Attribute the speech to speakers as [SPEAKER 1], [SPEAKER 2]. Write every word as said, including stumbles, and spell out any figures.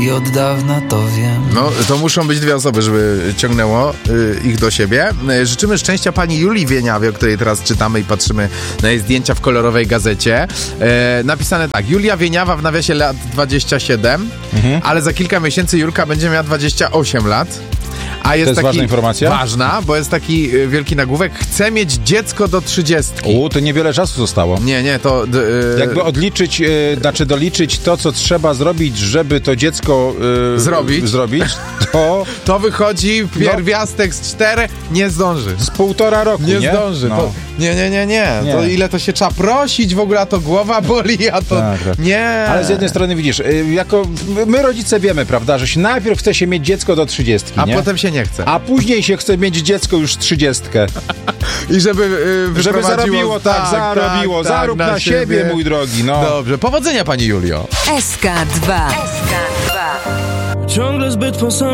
[SPEAKER 1] I od dawna to wiem.
[SPEAKER 2] No, to muszą być dwie osoby, żeby ciągnęło y, ich do siebie. Y, życzymy szczęścia pani Julii Wieniawie, o której teraz czytamy i patrzymy na jej zdjęcia w kolorowej gazecie. Y, napisane tak: Julia Wieniawa w nawiasie lat dwadzieścia siedem, mhm. ale za kilka miesięcy Julka będzie miała dwadzieścia osiem lat. A jest,
[SPEAKER 3] to jest
[SPEAKER 2] taki,
[SPEAKER 3] ważna informacja?
[SPEAKER 2] Ważna, bo jest taki y, wielki nagłówek: chce mieć dziecko do trzydziestki.
[SPEAKER 3] U, to niewiele czasu zostało.
[SPEAKER 2] Nie, nie, to... D, y,
[SPEAKER 3] Jakby odliczyć, y, znaczy doliczyć to, co trzeba zrobić, żeby to dziecko y,
[SPEAKER 2] zrobić,
[SPEAKER 3] zrobić to...
[SPEAKER 2] to wychodzi pierwiastek z czterech, nie zdąży.
[SPEAKER 3] Z półtora roku, nie?
[SPEAKER 2] Nie zdąży.
[SPEAKER 3] No.
[SPEAKER 2] To, nie, nie, nie, nie, nie. To ile to się trzeba prosić w ogóle, a to głowa boli, a to...
[SPEAKER 3] Tak, tak.
[SPEAKER 2] Nie.
[SPEAKER 3] Ale z jednej strony widzisz, y, jako my rodzice wiemy, prawda, że się najpierw chce się mieć dziecko do trzydziestki,
[SPEAKER 2] A
[SPEAKER 3] nie?
[SPEAKER 2] potem się nie chce.
[SPEAKER 3] A później się chce mieć dziecko już trzydziestkę.
[SPEAKER 2] I żeby yy,
[SPEAKER 3] Żeby zarobiło, tak,
[SPEAKER 2] tak
[SPEAKER 3] zarobiło.
[SPEAKER 2] Tak,
[SPEAKER 3] Zarób
[SPEAKER 2] tak,
[SPEAKER 3] na, na siebie, siebie, mój drogi, no.
[SPEAKER 2] Dobrze, powodzenia pani Julio.
[SPEAKER 4] S K dwa. S K dwa.
[SPEAKER 5] Ciągle zbyt